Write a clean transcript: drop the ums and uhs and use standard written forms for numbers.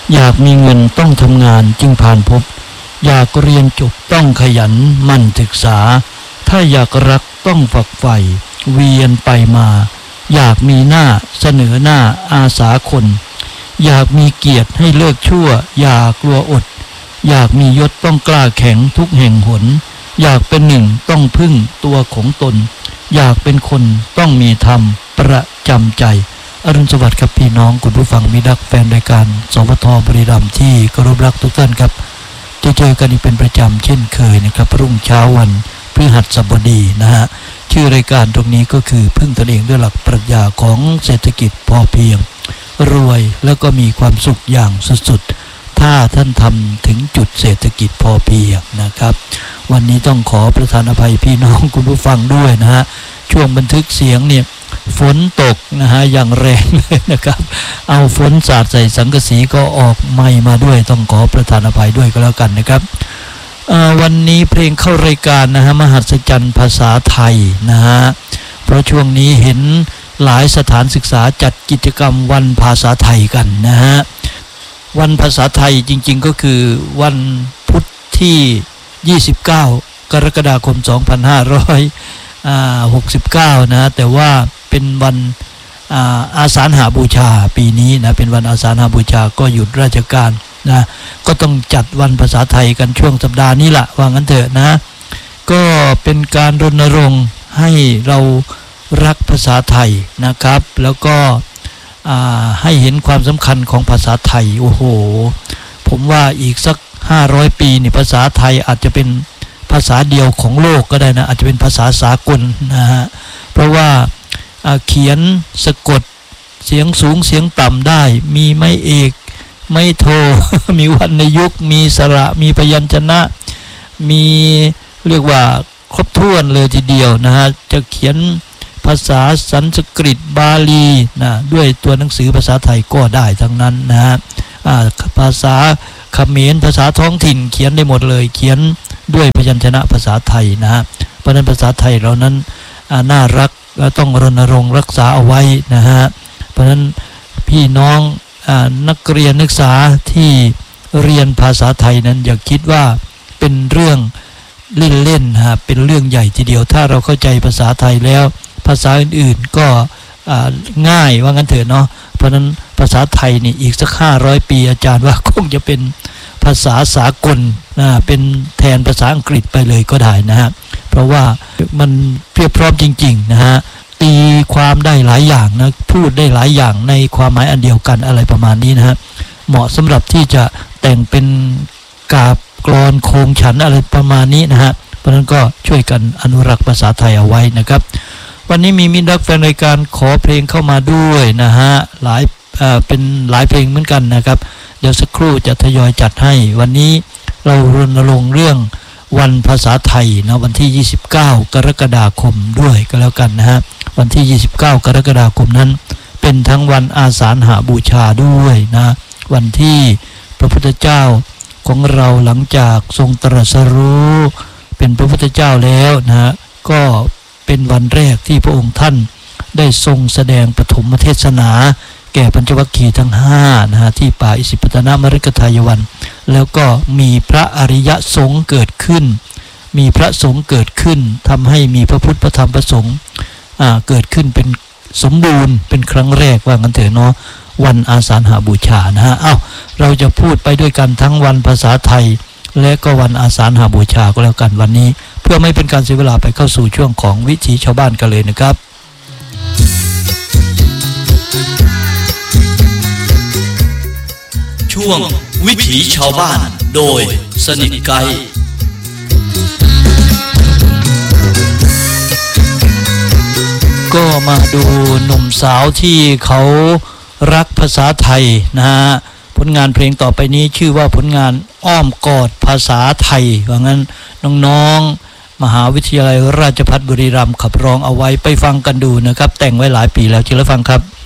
อยากมีเงินต้องทำงานจึงผ่านพบอยากเรียนจบต้องขยันหมั่นศึกษาถ้าอยากรักต้องฝักใฝ่เวียนไปมาอยากมีหน้าเสนอหน้าอาสาคนอยากมีเกียรติให้เลิกชั่วอย่ากลัวอดอยากมียศต้องกล้าแข็งทุกแห่งหนอยากเป็นหนึ่งต้องพึ่งตัวของตนอยากเป็นคนต้องมีธรรมประจำใจอรุณสวัสดิ์ครับพี่น้องคุณผู้ฟังมิตรรักแฟนรายการสวทบุรีรัมย์ที่เคารพรักทุกท่านครับจะเจอกันอีกเป็นประจำเช่นเคยนะครับรุ่งเช้าวันพฤหัสบดีนะฮะชื่อรายการตรงนี้ก็คือพึ่งตนเองด้วยหลักปรัชญาของเศรษฐกิจพอเพียงรวยแล้วก็มีความสุขอย่างสุดๆถ้าท่านทำถึงจุดเศรษฐกิจพอเพียงนะครับวันนี้ต้องขอประทานอภัยพี่น้องคุณผู้ฟังด้วยนะฮะช่วงบันทึกเสียงเนี่ยฝนตกนะฮะอย่างแรงเลยนะครับเอาฝนสาดใส่สังกะสีก็ออกไมค์มาด้วยต้องขอประทานอภัยด้วยก็แล้วกันนะครับวันนี้เพลงเข้ารายการนะฮะมหัศจรรย์ภาษาไทยนะฮะเพราะช่วงนี้เห็นหลายสถานศึกษาจัดกิจกรรมวันภาษาไทยกันนะฮะวันภาษาไทยจริงๆก็คือวันพุธที่29กรกฎาคม2569นะแต่ว่าเป็นวันอาสาฬหบูชาปีนี้นะเป็นวันอาสาฬหบูชาก็หยุดราชการนะก็ต้องจัดวันภาษาไทยกันช่วงสัปดาห์นี้ละว่างั้นเถอะนะก็เป็นการรณรงค์ให้เรารักภาษาไทยนะครับแล้วก็ให้เห็นความสำคัญของภาษาไทยโอ้โหผมว่าอีกสัก500ปีนี่ภาษาไทยอาจจะเป็นภาษาเดียวของโลกก็ได้นะอาจจะเป็นภาษาสากลนะฮะเพราะว่าเขียนสะกดเสียงสูงเสียงต่ำได้มีไม่เอกไม่โท มีวรรณยุกต์มีสระมีพยัญชนะมีเรียกว่าครบถ้วนเลยทีเดียวนะฮะจะเขียนภาษาสันสกฤตบาลีนะด้วยตัวหนังสือภาษาไทยก็ได้ทั้งนั้นนะฮะภาษาเขมรภาษาท้องถิ่นเขียนได้หมดเลยเขียนด้วยพยัญชนะภาษาไทยนะฮะเพราะนั้นภาษาไทยเรานั้นน่ารักและต้องรณรงค์รักษาเอาไว้นะฮะเพราะนั้นพี่น้องนักเรียนนักศึกษาที่เรียนภาษาไทยนั้นอย่าคิดว่าเป็นเรื่องเล่นๆฮะเป็นเรื่องใหญ่ทีเดียวถ้าเราเข้าใจภาษาไทยแล้วภาษาอื่นๆก็ง่ายว่างั้นเถอะเนาะเพราะนั้นภาษาไทยนี่อีกสัก500ปีอาจารย์ว่าคงจะเป็นภาษาสากลเป็นแทนภาษาอังกฤษไปเลยก็ได้นะฮะเพราะว่ามันเพียบพร้อมจริงๆนะฮะตีความได้หลายอย่างนะพูดได้หลายอย่างในความหมายอันเดียวกันอะไรประมาณนี้นะฮะเหมาะสำหรับที่จะแต่งเป็นกาบกลอนโคงฉันอะไรประมาณนี้นะฮะเพราะนั้นก็ช่วยกันอนุรักษ์ภาษาไทยเอาไว้นะครับวันนี้มีมิตรรักแฟนรายการขอเพลงเข้ามาด้วยนะฮะเป็นหลายเพลงเหมือนกันนะครับเดี๋ยวสักครู่จะทยอยจัดให้วันนี้เรารณรงค์เรื่องวันภาษาไทยนะวันที่29กรกฎาคมด้วยก็แล้วกันนะฮะวันที่29กรกฎาคมนั้นเป็นทั้งวันอาสาฬหบูชาด้วยนะวันที่พระพุทธเจ้าของเราหลังจากทรงตรัสรู้เป็นพระพุทธเจ้าแล้วนะฮะก็เป็นวันแรกที่พระองค์ท่านได้ทรงแสดงปฐมเทศนาแก่ปัญจวัคคีย์ทั้ง5นะฮะที่ป่าอิสิปตนมฤคทายวันแล้วก็มีพระอริยสงฆ์เกิดขึ้นมีพระสงฆ์เกิดขึ้นทำให้มีพระพุทธพระธรรมพระสงฆ์เกิดขึ้นเป็นสมบูรณ์เป็นครั้งแรกว่างั้นเถอะเนาะวันอาสาฬหบูชานะฮะเราจะพูดไปด้วยกันทั้งวันภาษาไทยและก็วันอาสาฬหบูชาก็แล้วกันวันนี้เพื่อไม่เป็นการเสียเวลาไปเข้าสู่ช่วงของวิถีชาวบ้านกันเลยนะครับช่วงวิถีชาวบ้านโดยสนิทไกก็มาดูหนุ่มสาวที่เขารักภาษาไทยนะฮะผลงานเพลงต่อไปนี้ชื่อว่าผลงานอ้อมกอดภาษาไทยว่างั้นน้องๆมหาวิทยาลัยราชภัฏบุรีรัมย์ขับร้องเอาไว้ไปฟังกันดูนะครับแต่งไว้หลายปีแล้วเชิญรับฟังครับ